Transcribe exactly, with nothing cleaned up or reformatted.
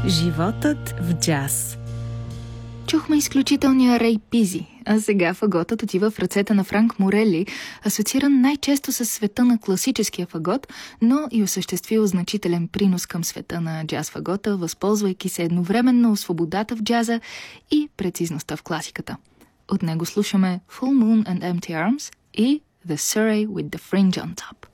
Животът в джаз. Чухме изключителния Рей Пизи, а сега фаготът отива в ръцете на Франк Морели, асоцииран най-често с света на класическия фагот, но и осъществил значителен принос към света на джаз-фагота, възползвайки се едновременно свободата в джаза и прецизността в класиката. От него слушаме Full Moon and Empty Arms и The Surrey with the Fringe on Top.